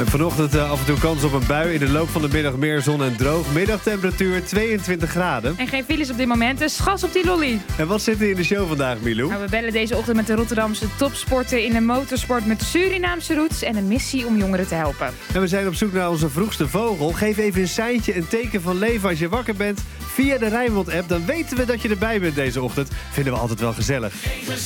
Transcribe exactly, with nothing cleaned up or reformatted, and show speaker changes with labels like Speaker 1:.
Speaker 1: En vanochtend uh, af en toe kans op een bui. In de loop van de middag meer zon en droog. Middagtemperatuur tweeëntwintig graden.
Speaker 2: En geen files op dit moment, dus gas op die lolly.
Speaker 1: En wat zit er in de show vandaag, Milou?
Speaker 2: Nou, we bellen deze ochtend met de Rotterdamse topsporter in de motorsport met Surinaamse roots en een missie om jongeren te helpen.
Speaker 1: En we zijn op zoek naar onze vroegste vogel. Geef even een seintje, een teken van leven als je wakker bent via de Rijnmond-app. Dan weten we dat je erbij bent deze ochtend. Vinden we altijd wel gezellig.